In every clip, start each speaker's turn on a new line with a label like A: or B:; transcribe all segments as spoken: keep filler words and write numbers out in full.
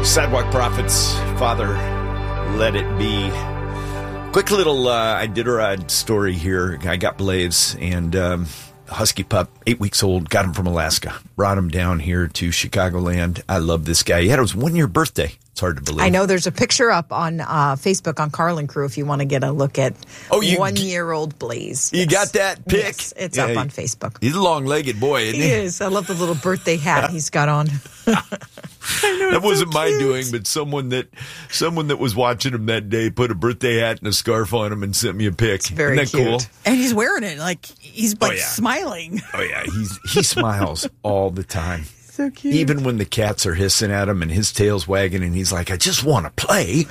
A: Sidewalk Prophets, Father, Let It Be. Quick little uh, Iditarod story here. I got Blaze and um, husky pup, eight weeks old, got him from Alaska. Brought him down here to Chicagoland. I love this guy. He had his one-year birthday. It's hard to believe.
B: I know there's a picture up on uh, Facebook on Carlin Crew if you want to get a look at oh, you, one-year-old Blaze.
A: You yes. got that pic?
B: Yes, it's
A: yeah,
B: up
A: he,
B: on Facebook.
A: He's a long-legged boy, isn't he?
B: He is. I love the little birthday hat he's got on.
A: I know, that wasn't so my doing, but someone that someone that was watching him that day put a birthday hat and a scarf on him and sent me a pic.
B: It's very
A: Isn't that
B: cute.
A: cool?
C: And he's wearing it like he's like
A: oh, yeah.
C: smiling.
A: Oh yeah, he's he smiles all the time.
C: So cute.
A: Even when the cats are hissing at him and his tail's wagging and he's like, I just want to play.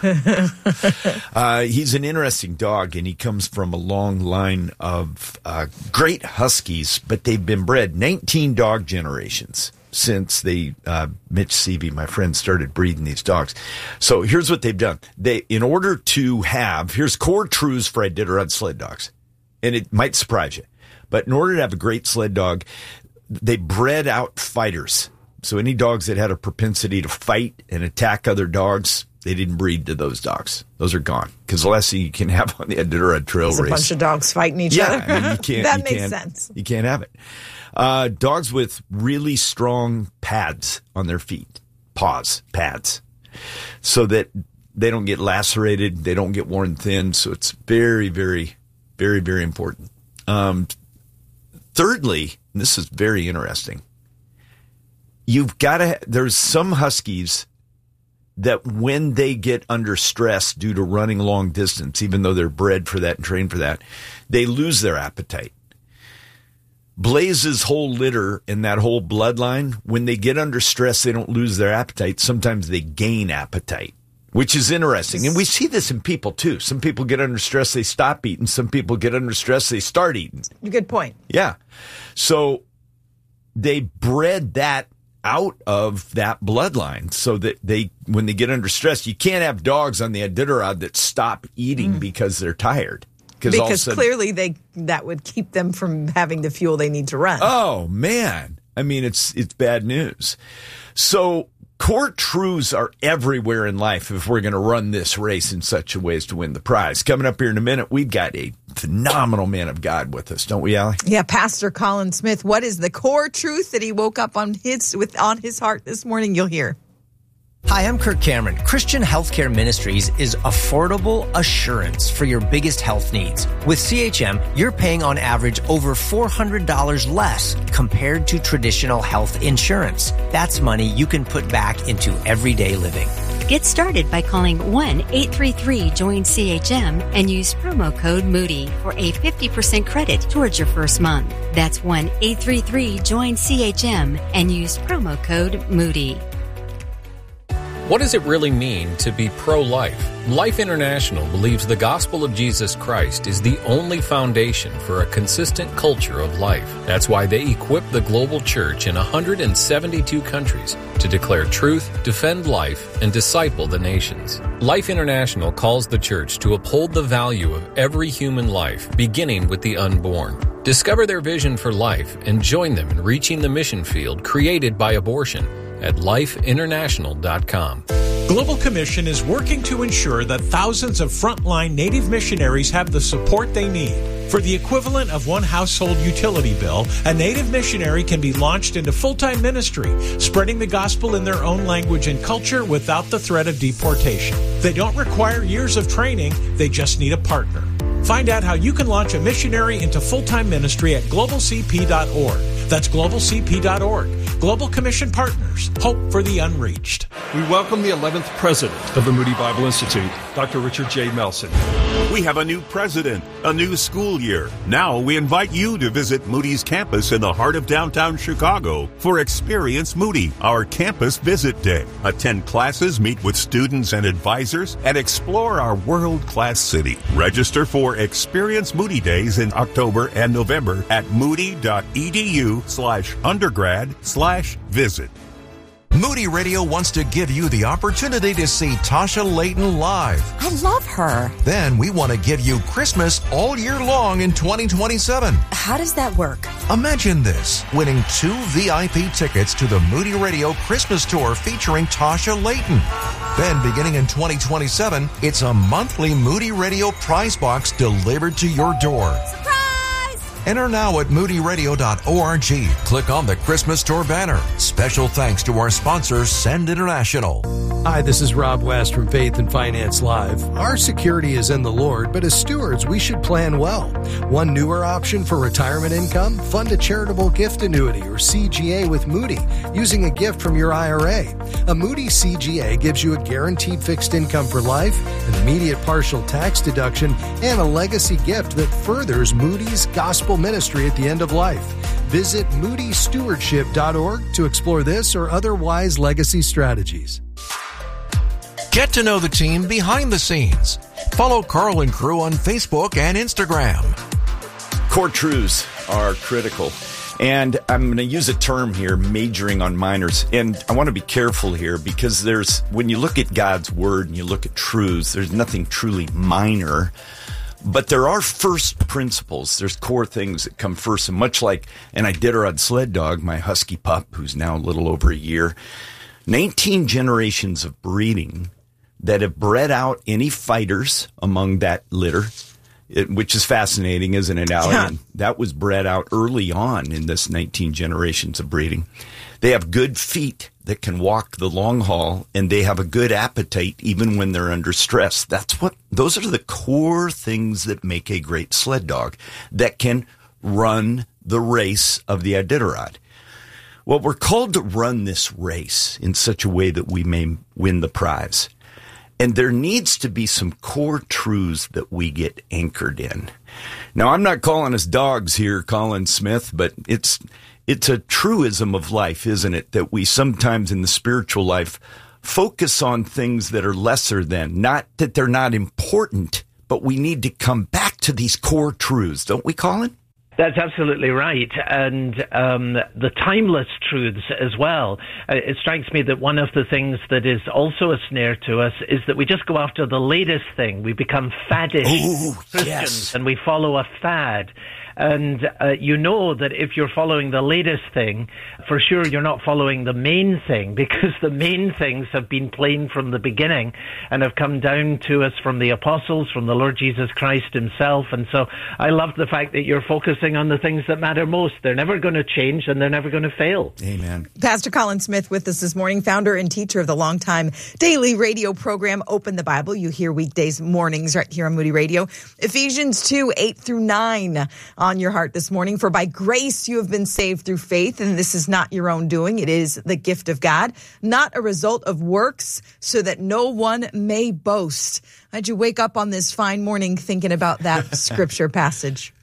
A: uh, he's an interesting dog, and he comes from a long line of uh, great huskies, but they've been bred nineteen dog generations since they, uh, Mitch Seavey, my friend, started breeding these dogs. So here's what they've done. They, in order to have, here's core truths for Iditarod sled dogs, and it might surprise you, but in order to have a great sled dog, they bred out fighters. So any dogs that had a propensity to fight and attack other dogs, they didn't breed to those dogs. Those are gone. Because the last thing you can have on the Iditarod trail
B: There's
A: race.
B: a bunch of dogs fighting each
A: yeah,
B: other.
A: I mean, you can't,
B: that
A: you
B: makes
A: can't,
B: sense.
A: You can't have it. Uh, dogs with really strong pads on their feet, paws, pads, so that they don't get lacerated, they don't get worn thin. So it's very, very, very, very important. Um, thirdly, and this is very interesting, you've got to, there's some huskies that when they get under stress due to running long distance, even though they're bred for that and trained for that, they lose their appetite. Blaze's whole litter and that whole bloodline, when they get under stress, they don't lose their appetite. Sometimes they gain appetite, which is interesting. And we see this in people, too. Some people get under stress, they stop eating. Some people get under stress, they start eating.
B: Good point.
A: Yeah. So they bred that out of that bloodline so that they, when they get under stress, you can't have dogs on the Iditarod that stop eating mm. because they're tired.
B: Because
A: sudden,
B: clearly they that would keep them from having the fuel they need to run.
A: Oh, man. I mean, it's it's bad news. So core truths are everywhere in life if we're going to run this race in such a way as to win the prize. Coming up here in a minute, we've got a phenomenal man of God with us, don't we, Allie?
B: Yeah, Pastor Colin Smith. What is the core truth that he woke up on his with on his heart this morning? You'll hear.
D: Hi, I'm Kirk Cameron. Christian Healthcare Ministries is affordable assurance for your biggest health needs. With C H M, you're paying on average over four hundred dollars less compared to traditional health insurance. That's money you can put back into everyday living.
E: Get started by calling one eight three three join C H M and use promo code Moody for a fifty percent credit towards your first month. That's one eight three three join C H M and use promo code Moody.
F: What does it really mean to be pro-life? Life International believes the gospel of Jesus Christ is the only foundation for a consistent culture of life. That's why they equip the global church in one hundred seventy-two countries to declare truth, defend life, and disciple the nations. Life International calls the church to uphold the value of every human life, beginning with the unborn. Discover their vision for life and join them in reaching the mission field created by abortion at life international dot com.
G: Global Commission is working to ensure that thousands of frontline Native missionaries have the support they need. For the equivalent of one household utility bill, a Native missionary can be launched into full-time ministry, spreading the gospel in their own language and culture without the threat of deportation. They don't require years of training, they just need a partner. Find out how you can launch a missionary into full-time ministry at global c p dot org. That's global c p dot org. Global Commission Partners. Hope for the unreached.
H: We welcome the eleventh president of the Moody Bible Institute, Doctor Richard J. Melson.
I: We have a new president, a new school year. Now we invite you to visit Moody's campus in the heart of downtown Chicago for Experience Moody, our campus visit day. Attend classes, meet with students and advisors, and explore our world-class city. Register for Experience Moody Days in October and November at moody dot e d u slash undergrad slash visit.
J: Moody Radio wants to give you the opportunity to see Tasha Layton live.
B: I love her.
J: Then we want to give you Christmas all year long in twenty twenty-seven.
B: How does that work?
J: Imagine this, winning two V I P tickets to the Moody Radio Christmas Tour featuring Tasha Layton. Then beginning in twenty twenty-seven, it's a monthly Moody Radio prize box delivered to your door.
B: Surprise!
J: Enter now at moody radio dot org. Click on the Christmas Tour banner. Special thanks to our sponsor, Send International.
K: Hi, this is Rob West from Faith and Finance Live. Our security is in the Lord, but as stewards, we should plan well. One newer option for retirement income? Fund a charitable gift annuity or C G A with Moody using a gift from your I R A. A Moody C G A gives you a guaranteed fixed income for life, an immediate partial tax deduction, and a legacy gift that furthers Moody's gospel ministry at the end of life. Visit moody stewardship dot org to explore this or other wise legacy strategies.
J: Get to know the team behind the scenes. Follow Carl and Crew on Facebook and Instagram.
A: Core truths are critical. And I'm going to use a term here, majoring on minors. And I want to be careful here because there's, when you look at God's word and you look at truths, there's nothing truly minor. But there are first principles. There's core things that come first. And much like an Iditarod sled dog, my husky pup, who's now a little over a year, nineteen generations of breeding that have bred out any fighters among that litter, it, which is fascinating, isn't it, Allie?
B: Yeah.
A: And that was bred out early on in this nineteen generations of breeding. They have good feet that can walk the long haul, and they have a good appetite even when they're under stress. That's what, those are the core things that make a great sled dog that can run the race of the Iditarod. Well, we're called to run this race in such a way that we may win the prize. And there needs to be some core truths that we get anchored in. Now, I'm not calling us dogs here, Colin Smith, but it's it's a truism of life, isn't it? That we sometimes in the spiritual life focus on things that are lesser than. Not that they're not important, but we need to come back to these core truths, don't we, Colin?
L: That's absolutely right. And um, the timeless truths as well. Uh, it strikes me that one of the things that is also a snare to us is that we just go after the latest thing. We become faddish
A: Ooh,
L: Christians,
A: yes.
L: and we follow a fad. And uh, you know that if you're following the latest thing, for sure you're not following the main thing, because the main things have been plain from the beginning and have come down to us from the apostles, from the Lord Jesus Christ himself. And so I love the fact that you're focusing on the things that matter most. They're never going to change and they're never going to fail.
A: Amen.
B: Pastor Colin Smith with us this morning, founder and teacher of the longtime daily radio program Open the Bible. You hear weekdays mornings right here on Moody Radio. Ephesians two, eight through nine on your heart this morning. For by grace you have been saved through faith, and this is not your own doing. It is the gift of God, not a result of works, so that no one may boast. How'd you wake up on this fine morning thinking about that scripture passage?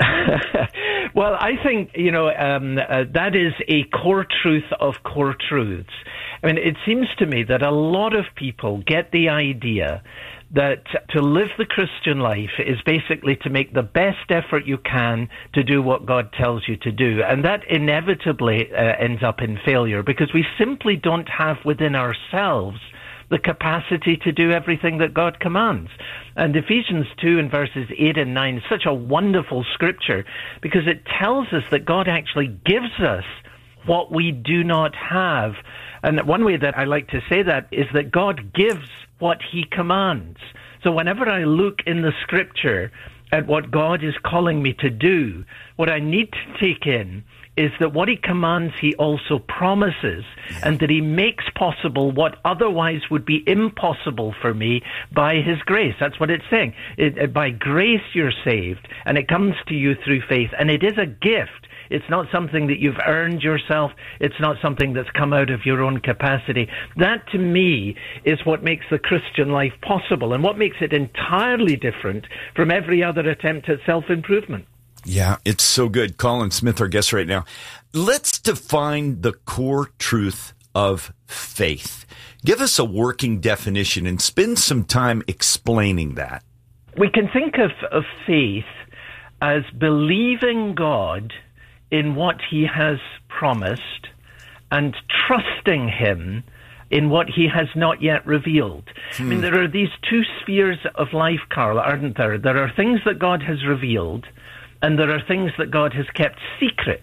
L: Well, I think, you know, um, uh, that is a core truth of core truths. I mean, it seems to me that a lot of people get the idea that to live the Christian life is basically to make the best effort you can to do what God tells you to do. And that inevitably uh, ends up in failure, because we simply don't have within ourselves the capacity to do everything that God commands. And Ephesians two and verses eight and nine is such a wonderful scripture, because it tells us that God actually gives us what we do not have. And one way that I like to say that is that God gives what he commands. So whenever I look in the scripture at what God is calling me to do, what I need to take in is that what he commands, he also promises, and that he makes possible what otherwise would be impossible for me by his grace. That's what it's saying. It, by grace you're saved, and it comes to you through faith, and it is a gift. It's not something that you've earned yourself. It's not something that's come out of your own capacity. That, to me, is what makes the Christian life possible, and what makes it entirely different from every other attempt at self-improvement.
A: Yeah, it's so good. Colin Smith, our guest right now. Let's define the core truth of faith. Give us a working definition and spend some time explaining that.
L: We can think of, of faith as believing God in what he has promised and trusting him in what he has not yet revealed. Hmm. I mean, there are these two spheres of life, Carl, aren't there? There are things that God has revealed, and there are things that God has kept secret.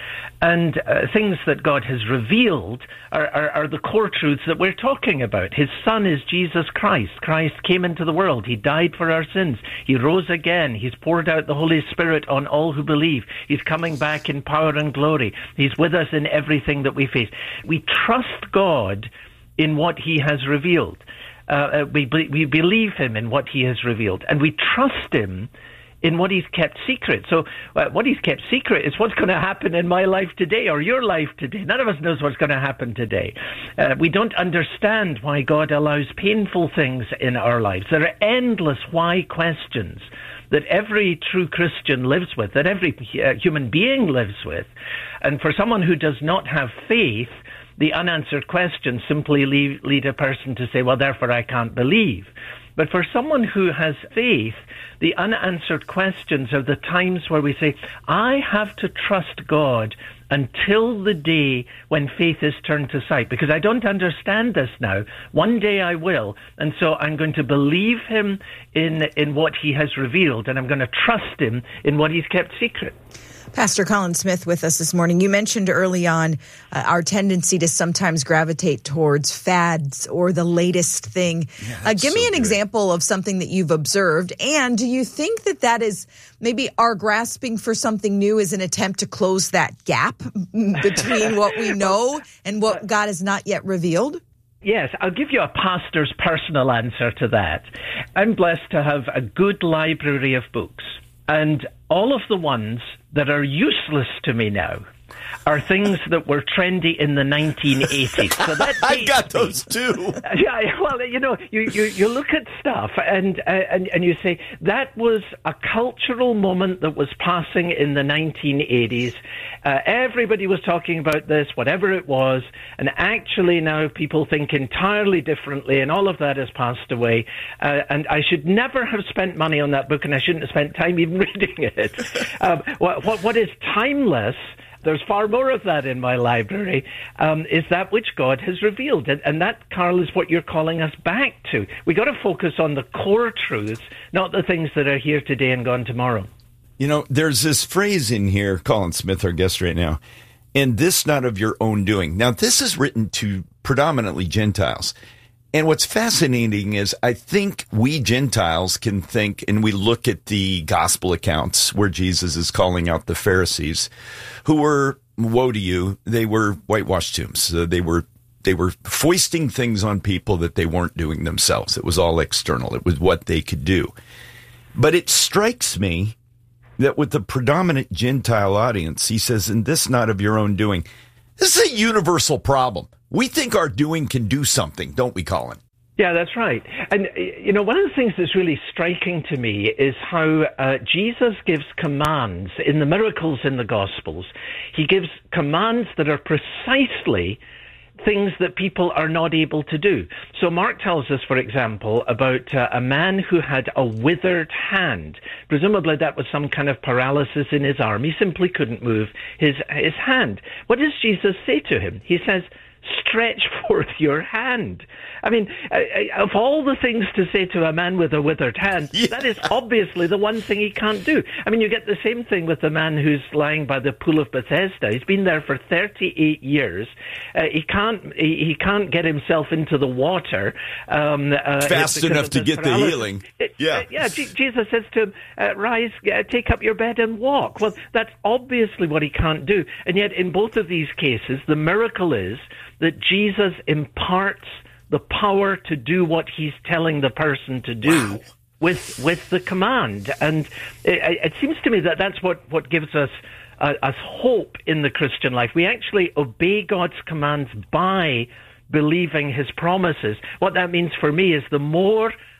L: And uh, things that God has revealed are, are, are the core truths that we're talking about. His Son is Jesus Christ. Christ came into the world. He died for our sins. He rose again. He's poured out the Holy Spirit on all who believe. He's coming back in power and glory. He's with us in everything that we face. We trust God in what he has revealed. Uh, we, we believe him in what he has revealed. And we trust him in what he's kept secret. So uh, what he's kept secret is what's going to happen in my life today or your life today. None of us knows what's going to happen today. Uh, we don't understand why God allows painful things in our lives. There are endless why questions that every true Christian lives with, that every uh, human being lives with. And for someone who does not have faith, the unanswered questions simply lead, lead a person to say, well, therefore I can't believe. But for someone who has faith, the unanswered questions are the times where we say, I have to trust God until the day when faith is turned to sight, because I don't understand this now. One day I will, and so I'm going to believe him in, in what he has revealed, and I'm going to trust him in what he's kept secret.
B: Pastor Colin Smith with us this morning. You mentioned early on uh, our tendency to sometimes gravitate towards fads or the latest thing. Yeah, uh, give so me an good. example of something that you've observed. And do you think that that is maybe our grasping for something new is an attempt to close that gap between what we know and what God has not yet revealed?
L: Yes, I'll give you a pastor's personal answer to that. I'm blessed to have a good library of books. And all of the ones that are useless to me now are things that were trendy in the nineteen eighties. So that
A: I've got those too.
L: Yeah, well, you know, you, you, you look at stuff and, uh, and and you say, that was a cultural moment that was passing in the nineteen eighties. Uh, everybody was talking about this, whatever it was, and actually now people think entirely differently, and all of that has passed away. Uh, and I should never have spent money on that book, and I shouldn't have spent time even reading it. um, what, what, what is timeless, there's far more of that in my library, um, is that which God has revealed. And, and that, Carl, is what you're calling us back to. We got to focus on the core truths, not the things that are here today and gone tomorrow.
A: You know, there's this phrase in here, Colin Smith, our guest right now, and this not of your own doing. Now, this is written to predominantly Gentiles. And what's fascinating is I think we Gentiles can think, and we look at the gospel accounts where Jesus is calling out the Pharisees, who were, woe to you, they were whitewashed tombs. So they were they were foisting things on people that they weren't doing themselves. It was all external. It was what they could do. But it strikes me that with the predominant Gentile audience, he says, and this not of your own doing. This is a universal problem. We think our doing can do something, don't we, Colin?
L: Yeah, that's right. And, you know, one of the things that's really striking to me is how uh, Jesus gives commands in the miracles in the Gospels. He gives commands that are precisely things that people are not able to do. So Mark tells us, for example, about uh, a man who had a withered hand. Presumably that was some kind of paralysis in his arm. He simply couldn't move his, his hand. What does Jesus say to him? He says, stretch forth your hand. I mean, uh, of all the things to say to a man with a withered hand, yeah. that is obviously the one thing he can't do. I mean, you get the same thing with the man who's lying by the pool of Bethesda. He's been there for thirty-eight years. Uh, he can't he, he can't get himself into the water um, uh,
A: fast enough to get paralysis. The healing. Yeah,
L: uh, yeah. G- Jesus says to him, uh, "Rise, uh, take up your bed and walk." Well, that's obviously what he can't do. And yet, in both of these cases, the miracle is that Jesus imparts the power to do what he's telling the person to do wow. with with the command. And it, it seems to me that that's what, what gives us uh, us hope in the Christian life. We actually obey God's commands by believing his promises. What that means for me is the more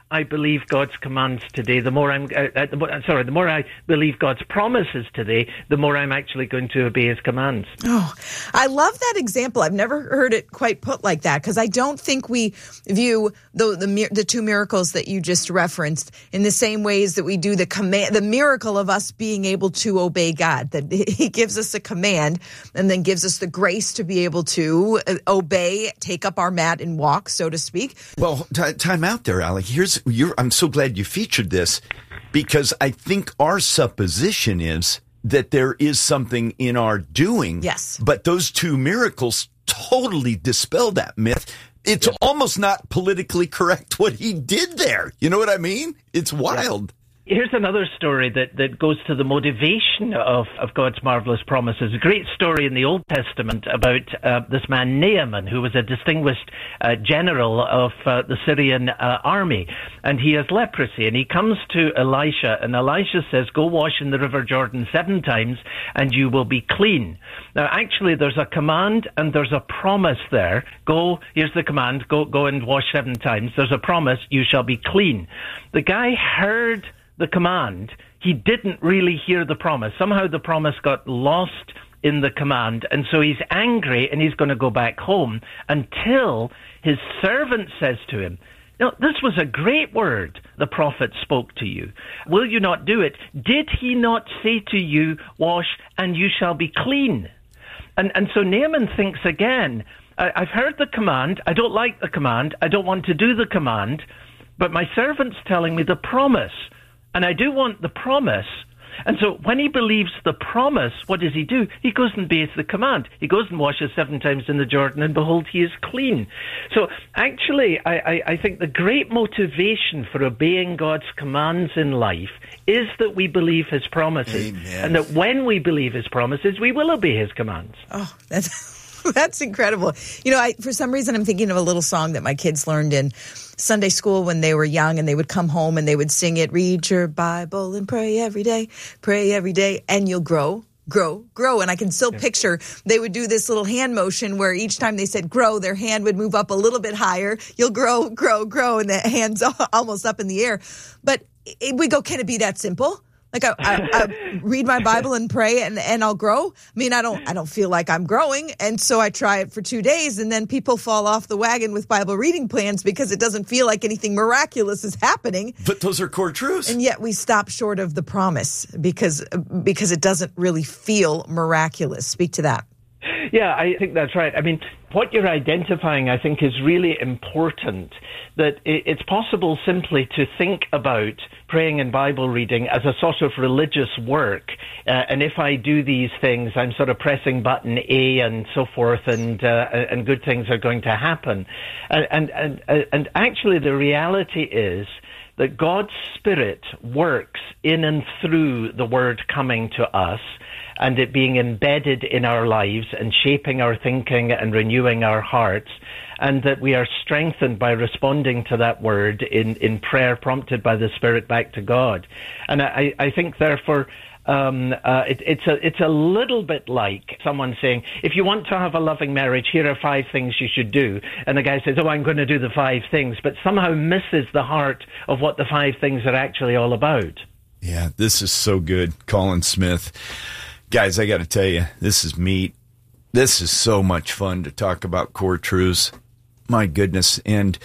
L: I believe God's commands today, the more I'm, uh, the more, sorry, the more I believe God's promises today, the more I'm actually going to obey his commands.
B: Oh, I love that example. I've never heard it quite put like that, because I don't think we view the, the the two miracles that you just referenced in the same ways that we do the command, the miracle of us being able to obey God, that he gives us a command and then gives us the grace to be able to obey, take up our mat and walk, so to speak.
A: Well, t- time out there, Allie. Here's you're, I'm so glad you featured this, because I think our supposition is that there is something in our doing.
B: Yes.
A: But those two miracles totally dispel that myth. It's yep. almost not politically correct what he did there. You know what I mean? It's wild.
L: Yep. Here's another story that, that goes to the motivation of, of God's marvelous promises. A great story in the Old Testament about uh, this man Naaman, who was a distinguished uh, general of uh, the Syrian uh, army. And he has leprosy, and he comes to Elisha, and Elisha says, go wash in the River Jordan seven times, and you will be clean. Now, actually, there's a command and there's a promise there. Go, here's the command, go, go and wash seven times. There's a promise, you shall be clean. The guy heard the command. He didn't really hear the promise. Somehow the promise got lost in the command, and so he's angry and he's going to go back home until his servant says to him, "No, this was a great word the prophet spoke to you. Will you not do it? Did he not say to you, wash and you shall be clean?" And and so Naaman thinks again, I've heard the command, I don't like the command, I don't want to do the command, but my servant's telling me the promise. And I do want the promise. And so when he believes the promise, what does he do? He goes and obeys the command. He goes and washes seven times in the Jordan, and behold, he is clean. So actually, I, I, I think the great motivation for obeying God's commands in life is that we believe his promises.
A: Amen.
L: And that when we believe his promises, we will obey his commands.
B: Oh, that's... That's incredible. You know, I, for some reason, I'm thinking of a little song that my kids learned in Sunday school when they were young, and they would come home and they would sing it, read your Bible and pray every day, pray every day, and you'll grow, grow, grow. And I can still picture they would do this little hand motion where each time they said grow, their hand would move up a little bit higher. You'll grow, grow, grow, and the hand's almost up in the air. But it, we go, can it be that simple? Like I, I, I read my Bible and pray and, and I'll grow. I mean, I don't I don't feel like I'm growing. And so I try it for two days and then people fall off the wagon with Bible reading plans because it doesn't feel like anything miraculous is happening.
A: But those are core truths.
B: And yet we stop short of the promise because because it doesn't really feel miraculous. Speak to that.
L: Yeah, I think that's right. I mean, what you're identifying, I think, is really important, that it's possible simply to think about praying and Bible reading as a sort of religious work. Uh, and if I do these things, I'm sort of pressing button A and so forth, and uh, and good things are going to happen. And, and, and, and actually, the reality is that God's Spirit works in and through the Word coming to us, and it being embedded in our lives and shaping our thinking and renewing our hearts, and that we are strengthened by responding to that word in, in prayer prompted by the Spirit back to God. And I, I think, therefore, um, uh, it, it's, a, it's a little bit like someone saying, if you want to have a loving marriage, here are five things you should do. And the guy says, oh, I'm going to do the five things, but somehow misses the heart of what the five things are actually all about.
A: Yeah, this is so good. Colin Smith. Guys, I got to tell you, this is meat. This is so much fun to talk about core truths. My goodness. And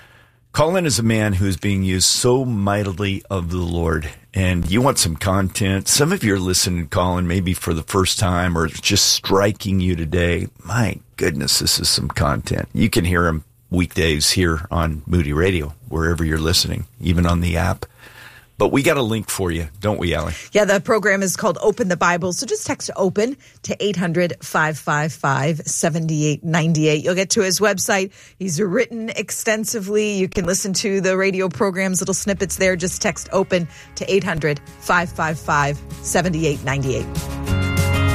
A: Colin is a man who's being used so mightily of the Lord. And you want some content. Some of you are listening to Colin maybe for the first time or just striking you today. My goodness, this is some content. You can hear him weekdays here on Moody Radio, wherever you're listening, even on the app. But we got a link for you, don't we, Allie?
B: Yeah, the program is called Open the Bible. So just text OPEN to eight hundred, five five five, seven eight nine eight. You'll get to his website. He's written extensively. You can listen to the radio programs, little snippets there. Just text OPEN to eight hundred, five five five, seven eight nine eight.